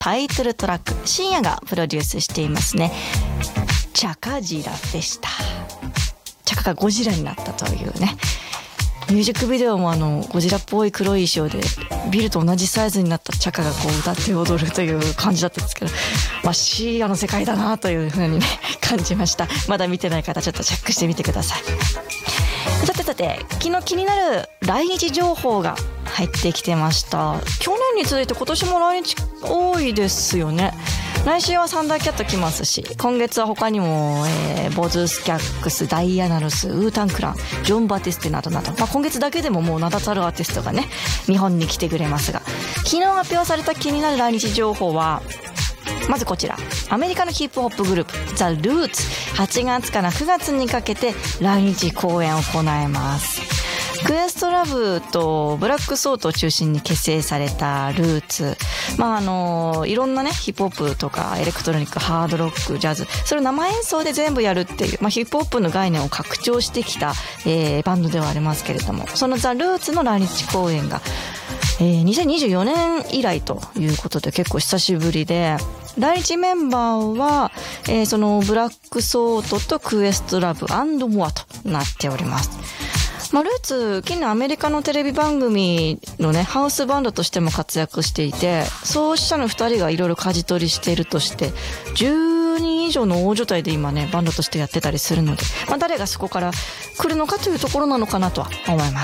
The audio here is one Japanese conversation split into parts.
タイトルトラック、深夜がプロデュースしていますね。チャカジラでした。チャカがゴジラになったというね。ミュージックビデオもゴジラっぽい黒い衣装でビルと同じサイズになったチャカがこう歌って踊るという感じだったんですけど、シーヤの世界だなという風にね感じました。まだ見てない方ちょっとチェックしてみてください。さて昨日気になる来日情報が入ってきてました。去年に続いて今年も来日多いですよね。来週はサンダーキャット来ますし、今月は他にも、ボズスキャックス、ダイアナルス、ウータンクラン、ジョン・バティステなどなど、今月だけでももう名だたるアーティストがね日本に来てくれますが、昨日発表された気になる来日情報はまずこちら、アメリカのヒップホップグループザ・ルーツ、8月から9月にかけて来日公演を行います。クエストラブとブラックソートを中心に結成されたルーツ、いろんなねヒップホップとかエレクトロニック、ハードロック、ジャズ、それを生演奏で全部やるっていう、ヒップホップの概念を拡張してきた、バンドではありますけれども、そのザ・ルーツの来日公演が、2024年以来ということで結構久しぶりで、来日メンバーは、そのブラックソートとクエストラブ&モアとなっております。ルーツ近年アメリカのテレビ番組のねハウスバンドとしても活躍していて、創始者の2人がいろいろ舵取りしているとして10人以上の大所帯で今ねバンドとしてやってたりするので、誰がそこから来るのかというところなのかなとは思います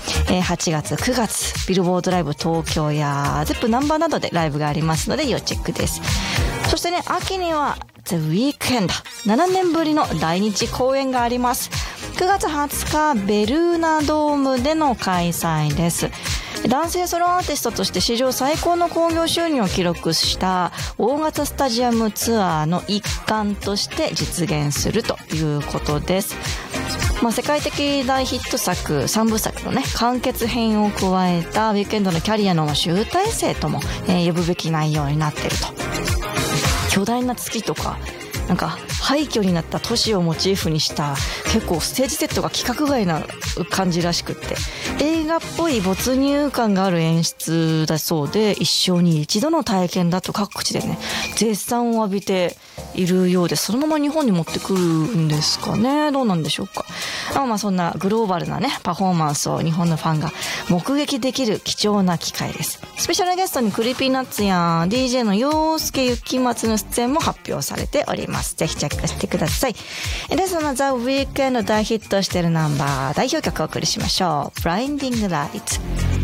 。8月9月ビルボードライブ東京やゼップナンバーなどでライブがありますので要チェックです。そしてね、秋には The Weeknd 7年ぶりの来日公演があります。9月20日ベルーナドームでの開催です。男性ソロアーティストとして史上最高の興行収入を記録した大型スタジアムツアーの一環として実現するということです。世界的大ヒット作3部作のね完結編を加えたウィークエンドのキャリアの集大成とも、呼ぶべき内容になっていると。巨大な月とか廃墟になった都市をモチーフにした結構ステージセットが規格外な感じらしくって、映画っぽい没入感がある演出だそうで、一生に一度の体験だと各地でね絶賛を浴びているようで、そのまま日本に持ってくるんですかね、どうなんでしょうか。そんなグローバルなねパフォーマンスを日本のファンが目撃できる貴重な機会です。スペシャルゲストにクリーピーナッツや DJ の陽介ゆきまつの出演も発表されております。ぜひチェックしてください。で、そのザ・ウィークエンド大ヒットしているナンバー代表曲をお送りしましょう。 Blinding Lights。